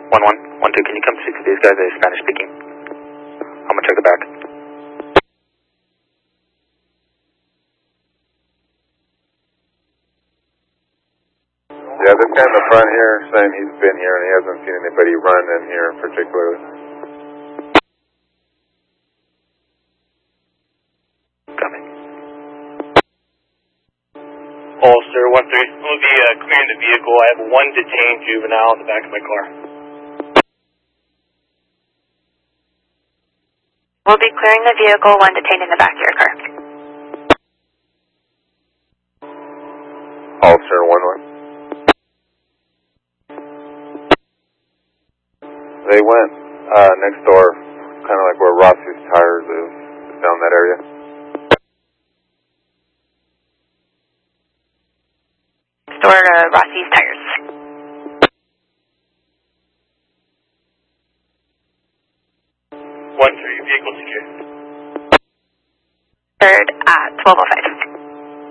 1-1-1-2, can you come speak to these guys? They're Spanish speaking. I'm gonna check the back. Yeah, this guy in the front here saying he's been here and he hasn't seen anybody run in here particularly. Coming. Ulster 1-3. I'm going to be clearing the vehicle. I have one detained juvenile in the back of my car. We'll be clearing the vehicle, one detained in the back of your car. Ulster 1-1. They went next door, kind of like where Rossi's tires is, down that area. Store Rossi's tires. Vehicle secure. Third at 12:05.